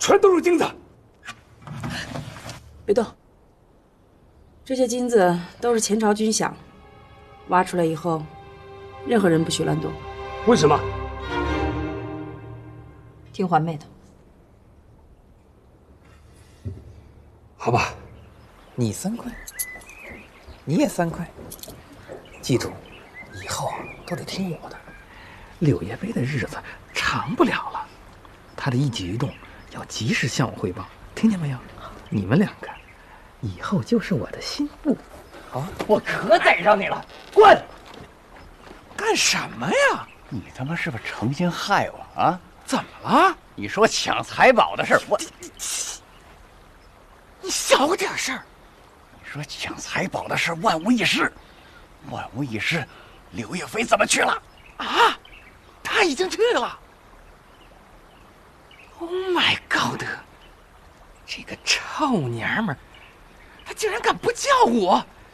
全都是金子。 别动，这些金子都是前朝军饷，挖出来以后，任何人不许乱动。 为什么？ 听环妹的。 好吧， 你3块，你也3块。记住，以后都得听我的。柳叶飞的日子长不了了，他的一举一动要及时向我汇报，听见没有？你们2个以后就是我的心腹。 啊！我可逮着你了，滚！ 干什么呀？ 你他妈是不是诚心害我啊？ 怎么了？ 你说抢财宝的事儿， 你小点声。 你说抢财宝的事万无一失，万无一失。柳叶飞怎么去了？ 啊，他已经去了。Oh my God！ 这个臭娘们儿，他竟然敢不叫我，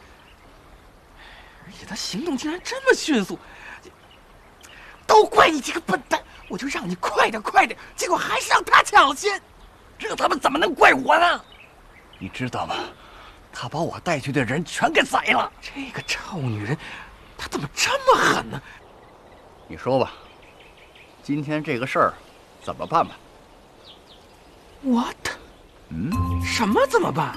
而且他行动竟然这么迅速，都怪你这个笨蛋！我就让你快点快点，结果还是让他抢了先。 这他妈怎么能怪我呢？你知道吗？他把我带去的人全给宰了。 这个臭女人，她怎么这么狠呢？ 你说吧，今天这个事儿怎么办吧？ What？ 什么怎么办？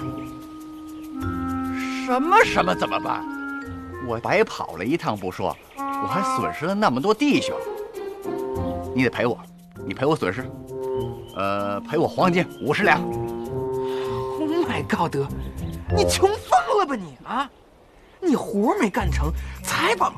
什么怎么办？我白跑了一趟不说，我还损失了那么多弟兄。你得赔我，你赔我损失，赔我黄金50两。 Oh my God！ 你穷疯了吧你啊！你活没干成，财宝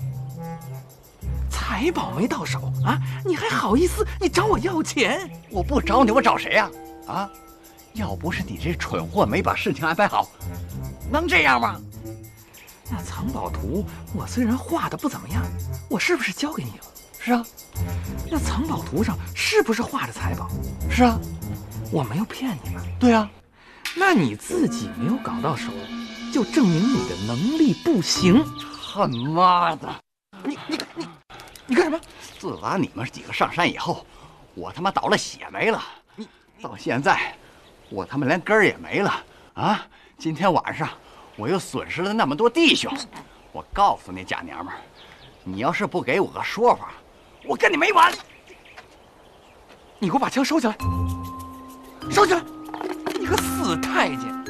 没到手啊，你还好意思你找我要钱？ 我不找你，我找谁呀？啊！要不是你这蠢货没把事情安排好，能这样吗？ 那藏宝图我虽然画的不怎么样，我是不是交给你了？ 是啊。 那藏宝图上是不是画着财宝？ 是啊。 我没有骗你吧？ 对啊。 那你自己没有搞到手，就证明你的能力不行。 他妈的！ 你干什么？ 自打你们几个上山以后，我他妈倒了血霉了。到现在，我他妈连根儿也没了啊！今天晚上我又损失了那么多弟兄。我告诉你，假娘们儿，你要是不给我个说法，我跟你没完！ 你给我把枪收起来！收起来！你个死太监！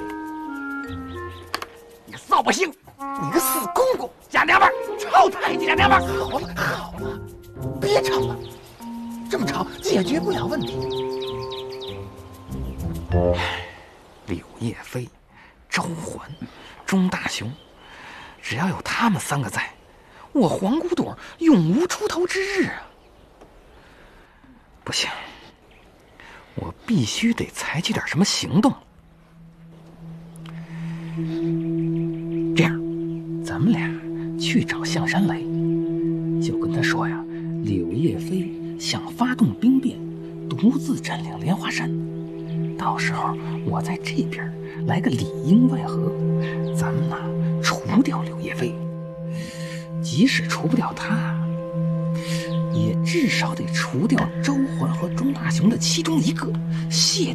你个扫把星！ 你个死公公！ 假娘们儿！臭太监！假娘们儿！ 好了，别吵了，这么吵解决不了问题。柳叶飞、周环、钟大雄，只要有他们3个在，我黄骨朵永无出头之日啊！不行，我必须得采取点什么行动。这样，咱们俩去找象山雷，就跟他说呀，柳叶飞想发动兵变，独自占领莲花山。到时候我在这边来个里应外合，咱们呢除掉柳叶飞。即使除不掉他，也至少得除掉周环和钟大雄的其中一个，谢